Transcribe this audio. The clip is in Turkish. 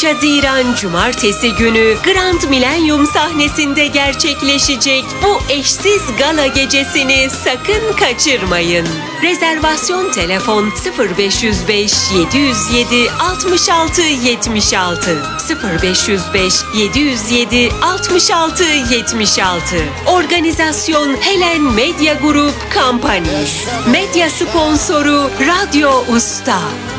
13 Haziran Cumartesi günü Grand Millennium sahnesinde gerçekleşecek bu eşsiz gala gecesini sakın kaçırmayın. Rezervasyon telefon 0505 707 66 76 0505 707 66 76. Organizasyon Helen Medya Group Company. Medya sponsoru Radyo Usta.